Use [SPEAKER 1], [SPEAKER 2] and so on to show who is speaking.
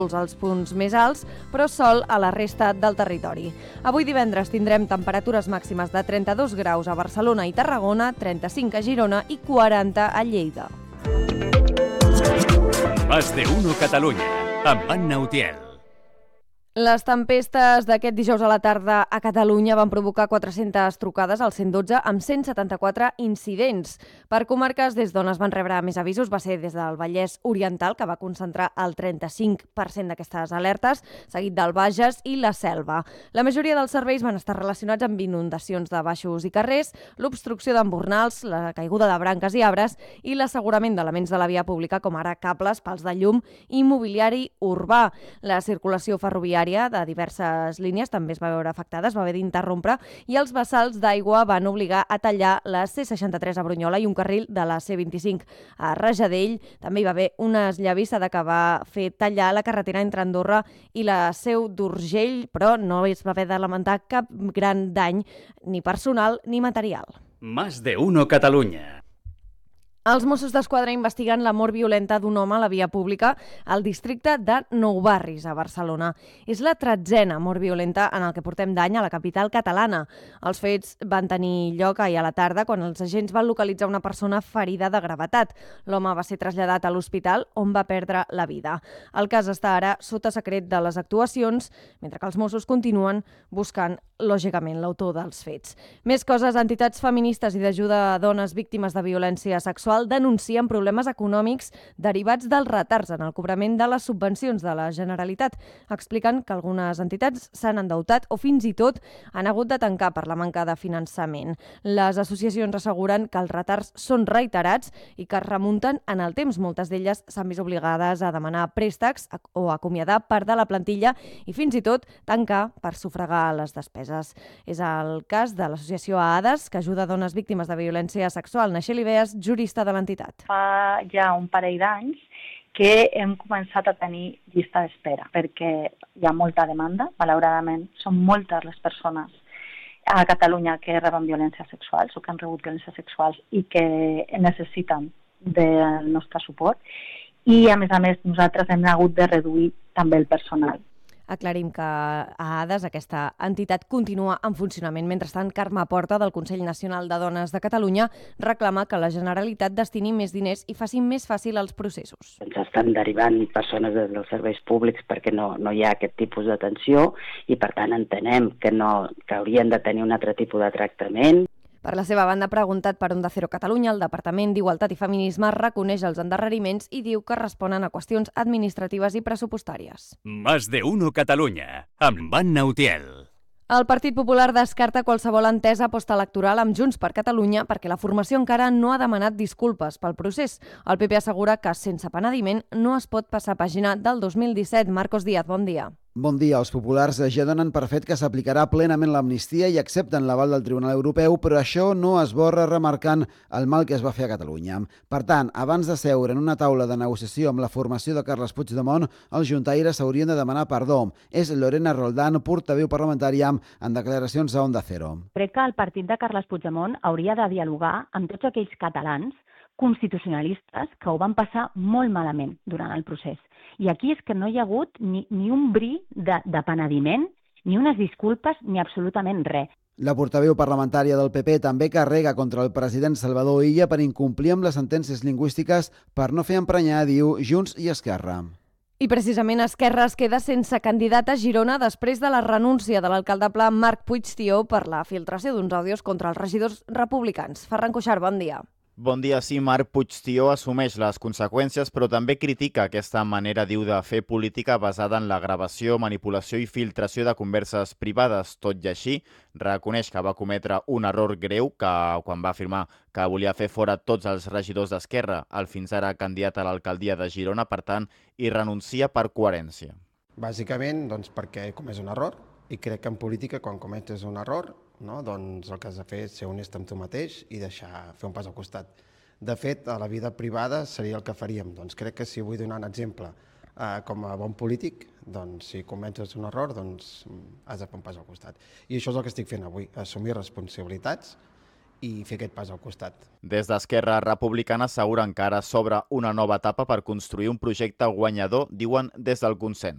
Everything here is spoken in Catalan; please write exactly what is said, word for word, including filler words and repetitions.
[SPEAKER 1] als punts més alts, però sol a la resta del territori. Avui divendres tindrem temperatures màximes de trenta-dos graus a Barcelona i Tarragona, trenta-cinc a Girona i quaranta a Lleida.
[SPEAKER 2] Más de uno Catalunya, amb Anna Utiel.
[SPEAKER 1] Les tempestes d'aquest dijous a la tarda a Catalunya van provocar quatre-centes trucades al cent dotze amb cent setanta-quatre incidents. Per comarques des d'on es van rebre més avisos va ser des del Vallès Oriental, que va concentrar el trenta-cinc per cent d'aquestes alertes, seguit del Bages i la Selva. La majoria dels serveis van estar relacionats amb inundacions de baixos i carrers, l'obstrucció d'embornals, la caiguda de branques i arbres i l'assegurament d'elements de la via pública, com ara cables, pals de llum i mobiliari urbà. La circulació ferroviària de diverses línies també es va veure afectada, es va haver d'interrompre i els vessals d'aigua van obligar a tallar la C seixanta-tres a Brunyola i un carril de la C vint-i-cinc a Rajadell. També hi va haver una esllavissada que va fer tallar la carretera entre Andorra i la Seu d'Urgell, però no es va haver de lamentar cap gran dany, ni personal ni material.
[SPEAKER 2] Más de uno Catalunya.
[SPEAKER 1] Els Mossos d'Esquadra investiguen la mort violenta d'un home a la via pública al districte de Nou Barris, a Barcelona. És la tretzena mort violenta en el que portem d'any a la capital catalana. Els fets van tenir lloc ahir a la tarda quan els agents van localitzar una persona ferida de gravetat. L'home va ser traslladat a l'hospital on va perdre la vida. El cas està ara sota secret de les actuacions, mentre que els Mossos continuen buscant, lògicament, l'autor dels fets. Més coses, entitats feministes i d'ajuda a dones víctimes de violència sexual denuncien problemes econòmics derivats dels retards en el cobrament de les subvencions de la Generalitat. Expliquen que algunes entitats s'han endeutat o fins i tot han hagut de tancar per la manca de finançament. Les associacions asseguren que els retards són reiterats i que es remunten en el temps. Moltes d'elles s'han vist obligades a demanar préstecs o acomiadar part de la plantilla i fins i tot tancar per sufragar les despeses. És el cas de l'associació AADES, que ajuda dones víctimes de violència sexual. Naixeli Beas, jurista de l'entitat.
[SPEAKER 3] Fa ja un parell d'anys que hem començat a tenir llista d'espera, perquè hi ha molta demanda, malauradament. Són moltes les persones a Catalunya que reben violència sexual o que han rebut violència sexual i que necessiten del nostre suport. I, a més a més, nosaltres hem hagut de reduir també el personal.
[SPEAKER 1] Aclarim que a AADES, aquesta entitat, continua en funcionament. Mentrestant, Carme Porta, del Consell Nacional de Dones de Catalunya, reclama que la Generalitat destini més diners i faci més fàcil els processos.
[SPEAKER 4] Ens estan derivant persones des dels serveis públics perquè no, no hi ha aquest tipus d'atenció i, per tant, entenem que, no, que haurien de tenir un altre tipus de tractament.
[SPEAKER 1] Per la seva banda, preguntat per Onda Cero Catalunya, el Departament d'Igualtat i Feminisme reconeix els endarreriments i diu que responen a qüestions administratives i pressupostàries.
[SPEAKER 2] Más de uno Catalunya, amb Anna Utiel.
[SPEAKER 1] El Partit Popular descarta qualsevol entesa postelectoral amb Junts per Catalunya perquè la formació encara no ha demanat disculpes pel procés. El P P assegura que, sense penediment, no es pot passar pàgina del dos mil disset. Marcos Díaz, bon dia.
[SPEAKER 5] Bon dia. Els populars ja donen per fet que s'aplicarà plenament l'amnistia i accepten l'aval del Tribunal Europeu, però això no es borra remarcant el mal que es va fer a Catalunya. Per tant, abans de seure en una taula de negociació amb la formació de Carles Puigdemont, els juntaires haurien de demanar perdó. És Lorena Roldán, portaveu parlamentària, en declaracions a Onda Cero.
[SPEAKER 6] Crec que el partit de Carles Puigdemont hauria de dialogar amb tots aquells catalans constitucionalistes que ho van passar molt malament durant el procés. I aquí és que no hi ha hagut ni, ni un bri de, de penediment, ni unes disculpes, ni absolutament res.
[SPEAKER 5] La portaveu parlamentària del P P també carrega contra el president Salvador Illa per incomplir amb les sentències lingüístiques per no fer emprenyar, diu, Junts i Esquerra.
[SPEAKER 1] I precisament Esquerra es queda sense candidat a Girona després de la renúncia de l'alcalde pla Marc Puigtió per la filtració d'uns àudios contra els regidors republicans. Ferran Cuixart, bon dia.
[SPEAKER 7] Bon dia, sí, Marc Puigtió assumeix les conseqüències, però també critica aquesta manera, diu, de fer política basada en la gravació, manipulació i filtració de converses privades. Tot i així, reconeix que va cometre un error greu que quan va afirmar que volia fer fora tots els regidors d'Esquerra, el fins ara candidat a l'alcaldia de Girona, per tant, hi renuncia per coherència.
[SPEAKER 8] Bàsicament, doncs, perquè he comès un error, i crec que en política, quan cometes un error, no, doncs el que has de fer és ser honest amb tu mateix i deixar fer un pas al costat. De fet, a la vida privada seria el que faríem. Doncs crec que si vull donar un exemple eh, com a bon polític, doncs si comences un error, doncs has de fer un pas al costat. I això és el que estic fent avui, assumir responsabilitats i fer aquest pas al costat.
[SPEAKER 7] Des d'Esquerra Republicana asseguren que ara s'obre una nova etapa per construir un projecte guanyador, diuen des del consens.